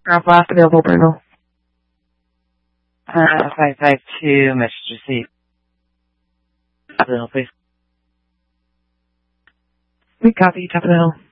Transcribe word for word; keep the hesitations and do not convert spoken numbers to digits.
Ground last available, Bruno. Uh, five five two, message received. Bruno, please. We copy, top of the hill.